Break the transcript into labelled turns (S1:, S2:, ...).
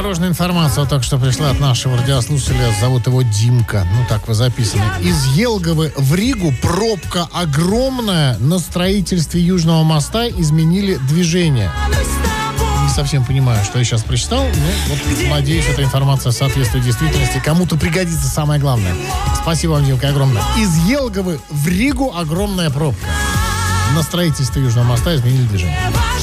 S1: дорожная информация вот только что пришла от нашего радиослушателя. Зовут его Димка. Ну, так вы записаны. Из Елговы в Ригу пробка огромная. На строительстве Южного моста изменили движение. Не совсем понимаю, что я сейчас прочитал, но вот, надеюсь, эта информация соответствует действительности. Кому-то пригодится, самое главное. Спасибо вам, Димка, огромное. Из Елговы в Ригу огромная пробка. На строительстве Южного моста изменили движение.